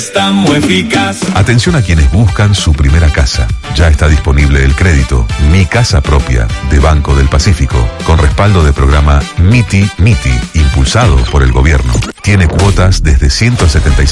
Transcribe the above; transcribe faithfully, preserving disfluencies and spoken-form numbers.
Préstamo eficaz. Atención a quienes buscan su primera casa. Ya está disponible el crédito Mi Casa Propia de Banco del Pacífico, con respaldo del programa MITI MITI, impulsado por el gobierno. Tiene cuotas desde ciento setenta y